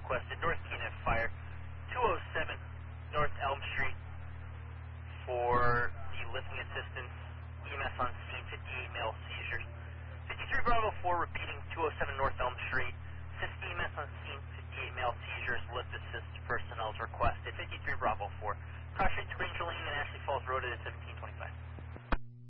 requested North Kennet Fire, 207 North Elm Street for the lifting assistance, EMS on scene, 58 male seizures. 53 Bravo 4 repeating 207 North Elm Street,